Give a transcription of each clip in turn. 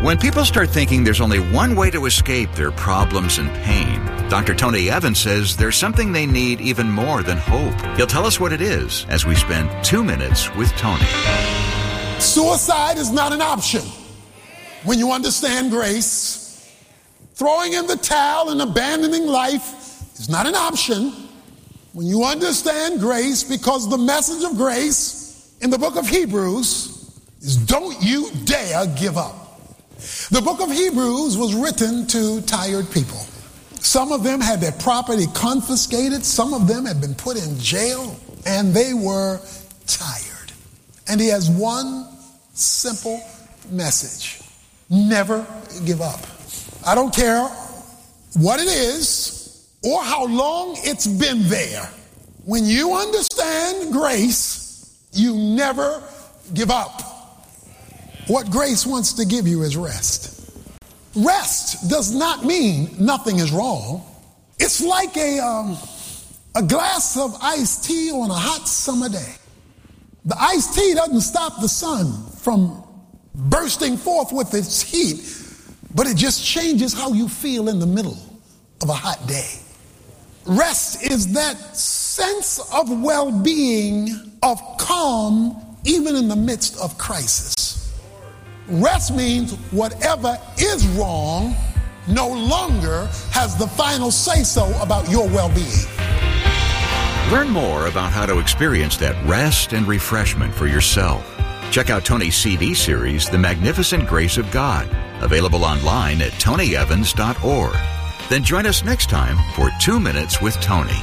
When people start thinking there's only one way to escape their problems and pain, Dr. Tony Evans says there's something they need even more than hope. He'll tell us what it is as we spend 2 minutes with Tony. Suicide is not an option when you understand grace. Throwing in the towel and abandoning life is not an option when you understand grace, because the message of grace in the book of Hebrews is don't you dare give up. The book of Hebrews was written to tired people. Some of them had their property confiscated. Some of them had been put in jail, and they were tired. And he has one simple message: never give up. I don't care what it is or how long it's been there. When you understand grace, you never give up. What grace wants to give you is rest. Rest does not mean nothing is wrong. It's like a glass of iced tea on a hot summer day. The iced tea doesn't stop the sun from bursting forth with its heat, but it just changes how you feel in the middle of a hot day. Rest is that sense of well-being, of calm, even in the midst of crisis. Rest means whatever is wrong no longer has the final say-so about your well-being. Learn more about how to experience that rest and refreshment for yourself. Check out Tony's CD series, The Magnificent Grace of God, available online at tonyevans.org. Then join us next time for 2 Minutes with Tony.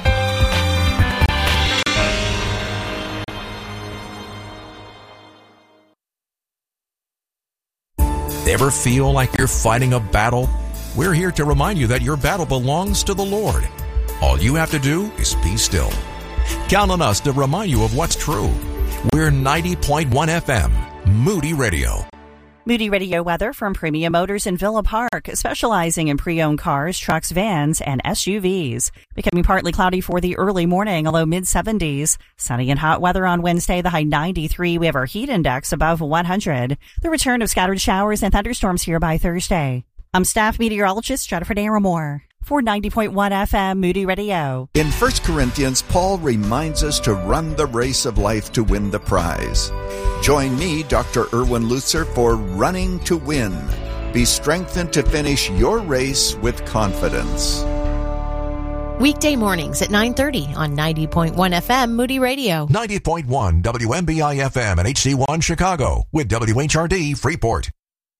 Ever feel like you're fighting a battle? We're here to remind you that your battle belongs to the Lord. All you have to do is be still. Count on us to remind you of what's true. We're 90.1 FM, Moody Radio. Moody Radio weather from Premium Motors in Villa Park, specializing in pre-owned cars, trucks, vans, and SUVs. Becoming partly cloudy for the early morning, a low mid-70s. Sunny and hot weather on Wednesday, the high 93. We have our heat index above 100. The return of scattered showers and thunderstorms here by Thursday. I'm staff meteorologist Jennifer Naramore for 90.1 FM Moody Radio. In 1 Corinthians, Paul reminds us to run the race of life to win the prize. Join me, Dr. Erwin Lutzer, for Running to Win. Be strengthened to finish your race with confidence. Weekday mornings at 9:30 on 90.1 FM Moody Radio. 90.1 WMBI FM and HD1 Chicago with WHRD Freeport.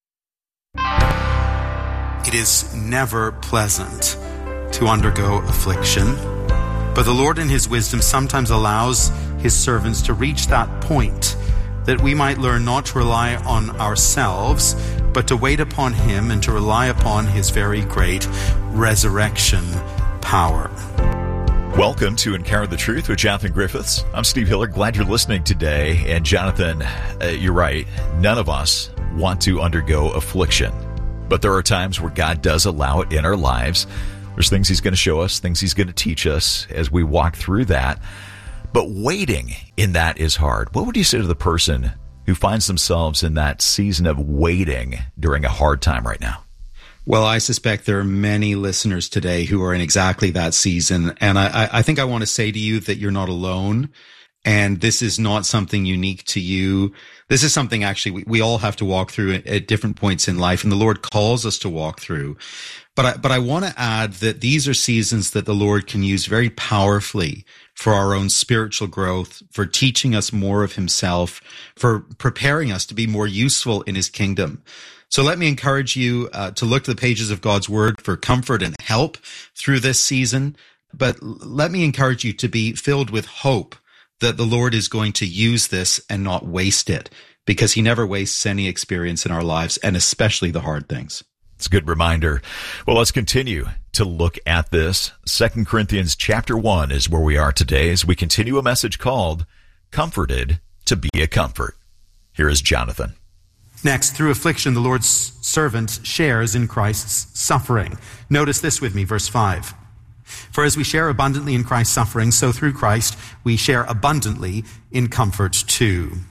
It is never pleasant to undergo affliction, but the Lord in His wisdom sometimes allows His servants to reach that point that we might learn not to rely on ourselves, but to wait upon Him and to rely upon His very great resurrection power. Welcome to Encounter the Truth with Jonathan Griffiths. I'm Steve Hiller. Glad you're listening today. And Jonathan, you're right. None of us want to undergo affliction. But there are times where God does allow it in our lives. There's things He's going to show us, things He's going to teach us as we walk through that. But waiting in that is hard. What would you say to the person who finds themselves in that season of waiting during a hard time right now? Well, I suspect there are many listeners today who are in exactly that season. And I think I want to say to you that you're not alone. And this is not something unique to you. This is something actually we all have to walk through at different points in life, and the Lord calls us to walk through. But I want to add that these are seasons that the Lord can use very powerfully for our own spiritual growth, for teaching us more of Himself, for preparing us to be more useful in His kingdom. So let me encourage you to look to the pages of God's Word for comfort and help through this season. But let me encourage you to be filled with hope that the Lord is going to use this and not waste it, because He never wastes any experience in our lives, and especially the hard things. It's a good reminder. Well, let's continue to look at this. 2 Corinthians chapter 1 is where we are today as we continue a message called Comforted to be a Comfort. Here is Jonathan. Next, through affliction, the Lord's servant shares in Christ's suffering. Notice this with me, verse 5. For as we share abundantly in Christ's suffering, so through Christ we share abundantly in comfort too.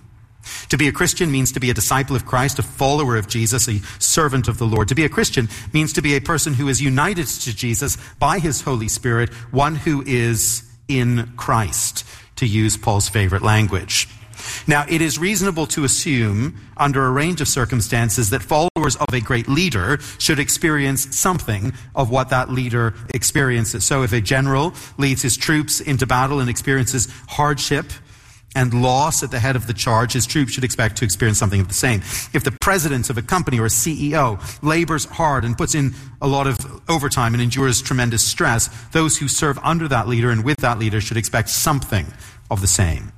To be a Christian means to be a disciple of Christ, a follower of Jesus, a servant of the Lord. To be a Christian means to be a person who is united to Jesus by his Holy Spirit, one who is in Christ, to use Paul's favorite language. Now, it is reasonable to assume, under a range of circumstances, that followers of a great leader should experience something of what that leader experiences. So if a general leads his troops into battle and experiences hardship and loss at the head of the charge, his troops should expect to experience something of the same. If the president of a company or a CEO labors hard and puts in a lot of overtime and endures tremendous stress, those who serve under that leader and with that leader should expect something of the same.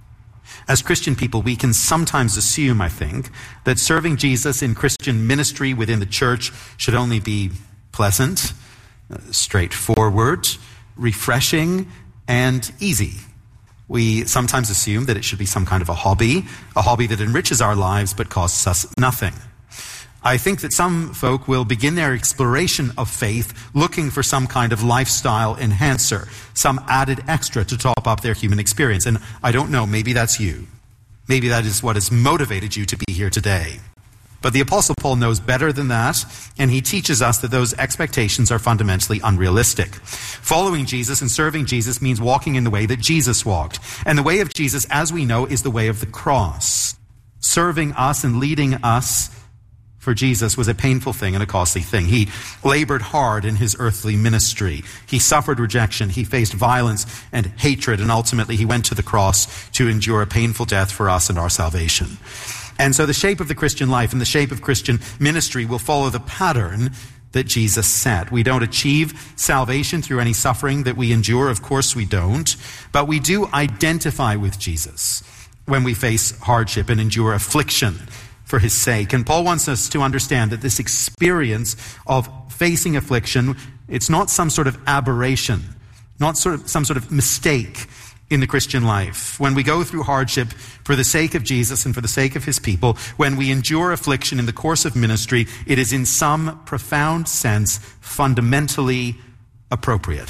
As Christian people, we can sometimes assume, I think, that serving Jesus in Christian ministry within the church should only be pleasant, straightforward, refreshing, and easy. We sometimes assume that it should be some kind of a hobby that enriches our lives but costs us nothing. I think that some folk will begin their exploration of faith looking for some kind of lifestyle enhancer, some added extra to top up their human experience. And I don't know, maybe that's you. Maybe that is what has motivated you to be here today. But the Apostle Paul knows better than that, and he teaches us that those expectations are fundamentally unrealistic. Following Jesus and serving Jesus means walking in the way that Jesus walked. And the way of Jesus, as we know, is the way of the cross. Serving us and leading us for Jesus was a painful thing and a costly thing. He labored hard in his earthly ministry. He suffered rejection. He faced violence and hatred, and ultimately he went to the cross to endure a painful death for us and our salvation. And so the shape of the Christian life and the shape of Christian ministry will follow the pattern that Jesus set. We don't achieve salvation through any suffering that we endure. Of course we don't. But we do identify with Jesus when we face hardship and endure affliction for his sake. And Paul wants us to understand that this experience of facing affliction, it's not some sort of aberration, not some sort of mistake in the Christian life. When we go through hardship for the sake of Jesus and for the sake of his people, when we endure affliction in the course of ministry, it is in some profound sense fundamentally appropriate.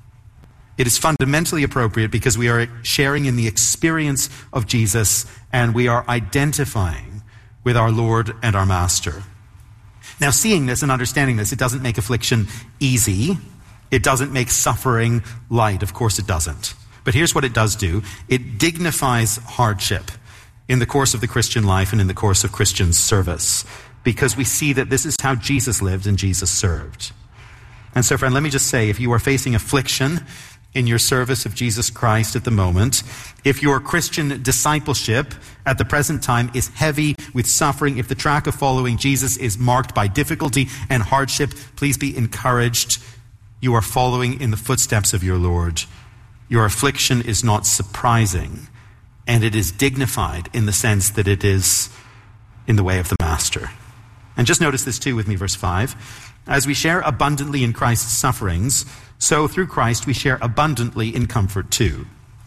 It is fundamentally appropriate because we are sharing in the experience of Jesus and we are identifying with our Lord and our Master. Now, seeing this and understanding this, it doesn't make affliction easy. It doesn't make suffering light. Of course it doesn't. But here's what it does do. It dignifies hardship in the course of the Christian life and in the course of Christian service, because we see that this is how Jesus lived and Jesus served. And so, friend, let me just say, if you are facing affliction in your service of Jesus Christ at the moment, if your Christian discipleship at the present time is heavy with suffering, if the track of following Jesus is marked by difficulty and hardship, please be encouraged. You are following in the footsteps of your Lord. Your affliction is not surprising, and it is dignified in the sense that it is in the way of the Master. And just notice this too with me, verse 5. As we share abundantly in Christ's sufferings, so through Christ we share abundantly in comfort too.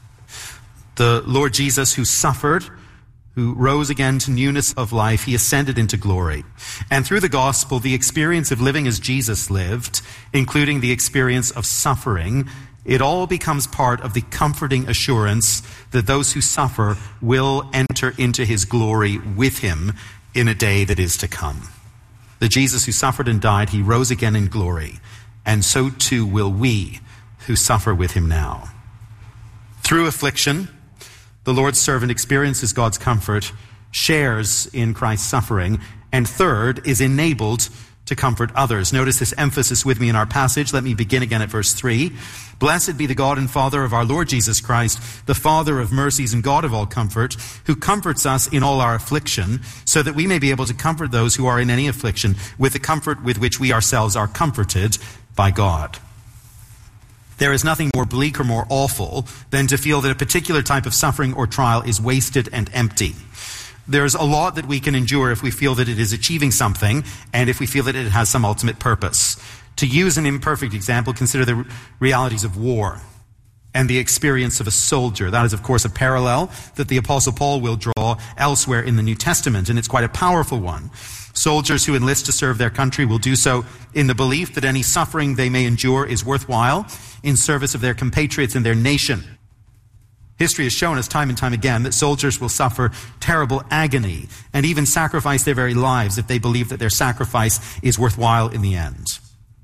The Lord Jesus, who suffered, who rose again to newness of life, he ascended into glory. And through the gospel, the experience of living as Jesus lived, including the experience of suffering, it all becomes part of the comforting assurance that those who suffer will enter into his glory with him in a day that is to come. The Jesus who suffered and died, he rose again in glory, and so too will we who suffer with him now. Through affliction, the Lord's servant experiences God's comfort, shares in Christ's suffering, and third, is enabled to comfort others. Notice this emphasis with me in our passage. Let me begin again at verse 3. Blessed be the God and Father of our Lord Jesus Christ, the Father of mercies and God of all comfort, who comforts us in all our affliction, so that we may be able to comfort those who are in any affliction with the comfort with which we ourselves are comforted by God. There is nothing more bleak or more awful than to feel that a particular type of suffering or trial is wasted and empty. There's a lot that we can endure if we feel that it is achieving something and if we feel that it has some ultimate purpose. To use an imperfect example, consider the realities of war and the experience of a soldier. That is, of course, a parallel that the Apostle Paul will draw elsewhere in the New Testament, and it's quite a powerful one. Soldiers who enlist to serve their country will do so in the belief that any suffering they may endure is worthwhile in service of their compatriots and their nation. History has shown us time and time again that soldiers will suffer terrible agony and even sacrifice their very lives if they believe that their sacrifice is worthwhile in the end.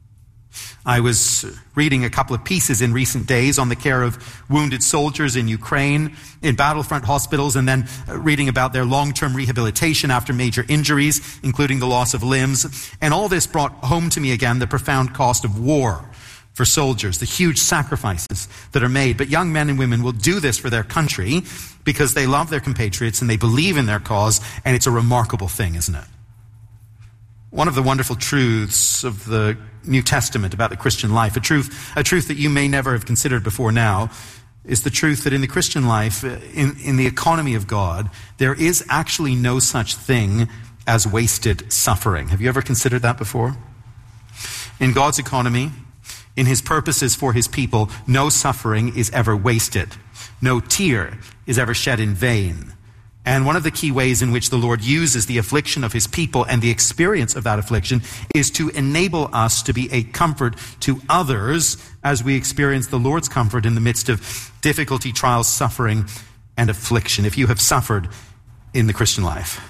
I was reading a couple of pieces in recent days on the care of wounded soldiers in Ukraine, in battlefront hospitals, and then reading about their long-term rehabilitation after major injuries, including the loss of limbs. And all this brought home to me again the profound cost of war for soldiers, the huge sacrifices that are made. But young men and women will do this for their country because they love their compatriots and they believe in their cause, and it's a remarkable thing, isn't it? One of the wonderful truths of the New Testament about the Christian life, a truth that you may never have considered before now, is the truth that in the Christian life, in the economy of God, there is actually no such thing as wasted suffering. Have you ever considered that before? In God's economy, in his purposes for his people, no suffering is ever wasted. No tear is ever shed in vain. And one of the key ways in which the Lord uses the affliction of his people and the experience of that affliction is to enable us to be a comfort to others as we experience the Lord's comfort in the midst of difficulty, trials, suffering, and affliction. If you have suffered in the Christian life,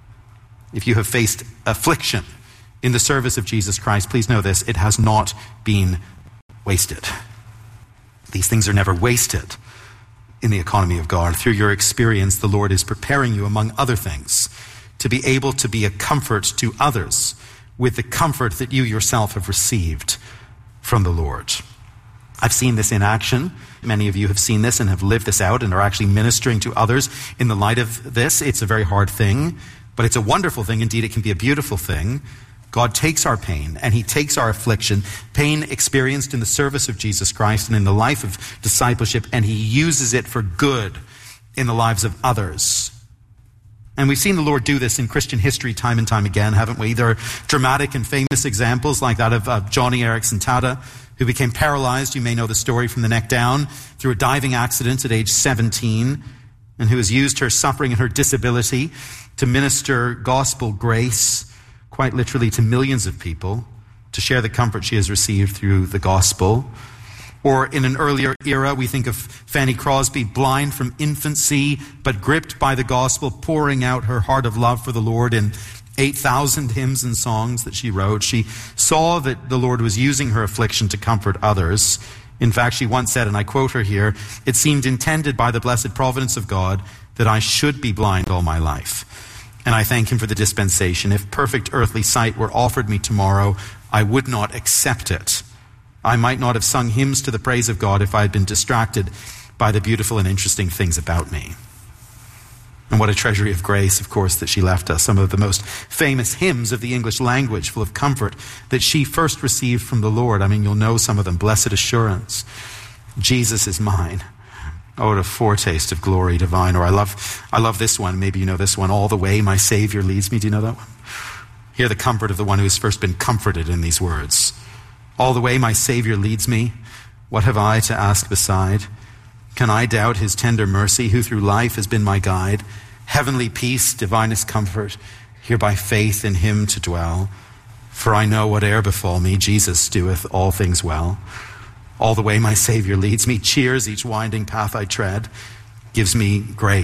if you have faced affliction in the service of Jesus Christ, please know this: it has not been wasted. These things are never wasted in the economy of God. Through your experience, the Lord is preparing you, among other things, to be able to be a comfort to others with the comfort that you yourself have received from the Lord. I've seen this in action. Many of you have seen this and have lived this out and are actually ministering to others in the light of this. It's a very hard thing, but it's a wonderful thing. Indeed, it can be a beautiful thing. God takes our pain and he takes our affliction, pain experienced in the service of Jesus Christ and in the life of discipleship, and he uses it for good in the lives of others. And we've seen the Lord do this in Christian history time and time again, haven't we? There are dramatic and famous examples like that of Johnny Eriksson Tada, who became paralyzed, you may know the story, from the neck down through a diving accident at age 17, and who has used her suffering and her disability to minister gospel grace quite literally to millions of people, to share the comfort she has received through the gospel. Or in an earlier era, we think of Fanny Crosby, blind from infancy, but gripped by the gospel, pouring out her heart of love for the Lord in 8,000 hymns and songs that she wrote. She saw that the Lord was using her affliction to comfort others. In fact, she once said, and I quote her here, "It seemed intended by the blessed providence of God that I should be blind all my life. And I thank him for the dispensation. If perfect earthly sight were offered me tomorrow, I would not accept it. I might not have sung hymns to the praise of God if I had been distracted by the beautiful and interesting things about me." And what a treasury of grace, of course, that she left us. Some of the most famous hymns of the English language, full of comfort, that she first received from the Lord. I mean, you'll know some of them. Blessed Assurance, Jesus is mine. Oh, what a foretaste of glory divine. Or I love this one. Maybe you know this one. All the way my Savior leads me. Do you know that one? Hear the comfort of the one who has first been comforted in these words. All the way my Savior leads me. What have I to ask beside? Can I doubt his tender mercy, who through life has been my guide? Heavenly peace, divinest comfort, here by faith in him to dwell. For I know whate'er befall me, Jesus doeth all things well. All the way my Savior leads me, cheers each winding path I tread, gives me grace